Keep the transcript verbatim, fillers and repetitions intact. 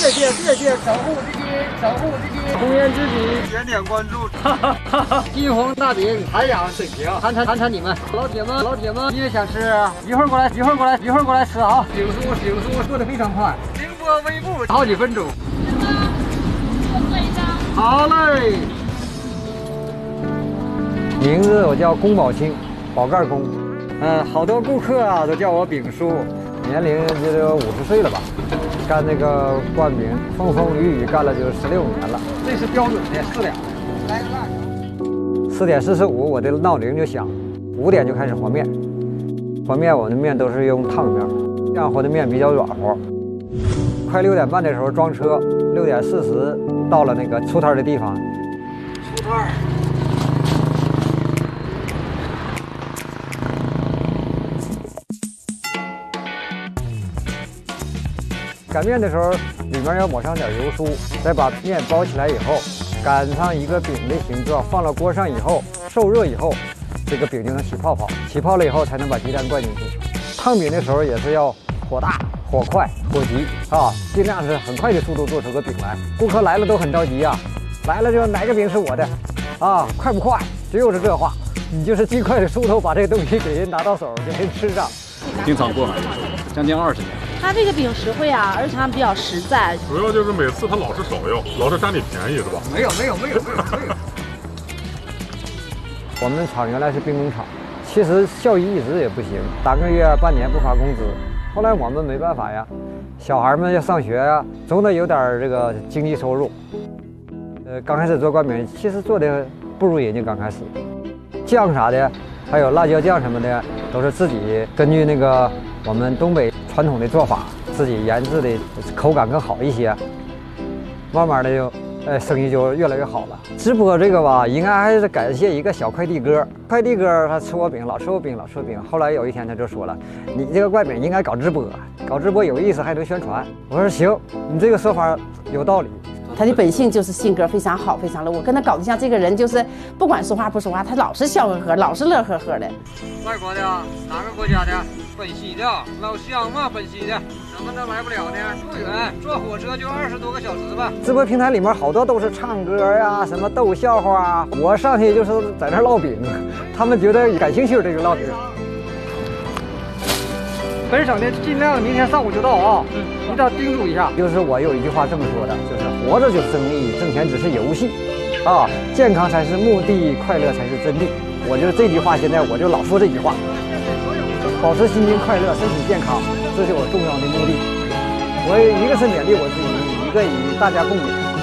谢谢谢谢，守护之君，守护之君，红颜知己， 点点关注， 哈哈哈哈！金红大饼，海洋水平，馋馋馋馋你们，老铁们老铁们，你也想吃？一会儿过来，一会儿过来，一会儿过来吃啊！饼叔饼叔做的非常快，凌波微步，好几分钟。好嘞。名字我叫宫保清，宝盖宫。嗯，好多顾客啊都叫我饼叔，年龄也就五十岁了吧。干这个灌饼，风风雨雨干了就十六年了。这是标准的四两，来个辣条。四点四十五，我的闹铃就响，五点就开始和面。和面我的面都是用烫面，这样和的面比较软和。快六点半的时候装车，六点四十到了那个出摊的地方。出摊。擀面的时候，里面要抹上点油酥，再把面包起来以后，擀上一个饼的形状，放到锅上以后，受热以后，这个饼就能起泡泡。起泡了以后，才能把鸡蛋灌进去。烫饼的时候也是要火大、火快、火急啊，尽量是很快的速度做出个饼来。顾客来了都很着急啊，来了就哪个饼是我的啊？快不快？只有是这话，你就是尽快的速度把这个东西给人拿到手，给人吃上。 经常过来，将近二十年。 它这个饼实惠啊，而且它比较实在。 主要就是每次它老是少要，老是占你便宜，是吧？ 没有没有没有没有没有。我们厂原来是兵工厂，其实效益一直也不行，三个月半年不发工资。后来我们没办法呀，小孩们要上学呀，总得有点这个经济收入。呃，刚开始做灌饼，其实做的不如人家刚开始，酱啥的，还有辣椒酱什么的，都是自己根据那个我们东北传统的做法，自己研制的，口感更好一些。慢慢的就，呃，生意就越来越好了。直播这个吧，应该还是感谢一个小快递哥。快递哥他吃我饼，老吃我饼，老吃我饼。后来有一天他就说了，你这个灌饼应该搞直播，搞直播有意思，还能宣传。我说行，你这个说法有道理。 他的本性就是性格非常好，非常乐。我跟他搞对象，这个人就是不管说话不说话，他老是笑呵呵，老是乐呵呵的。 外国的，哪个国家的？本溪的，老乡嘛，本溪的。怎么能来不了呢？不远，坐火车就二十多个小时吧。直播平台里面好多都是唱歌呀，什么逗笑话啊。我上去就是在那烙饼，他们觉得感兴趣，这个烙饼。本省的尽量明天上午就到啊，一定要叮嘱一下。就是我有一句话这么说的，就是活着就是生意，挣钱只是游戏，啊，健康才是目的，快乐才是真谛。我就这句话，现在我就老说这句话，保持心情快乐，身体健康，这是我重要的目的。我一个是勉励我自己，一个与大家共勉。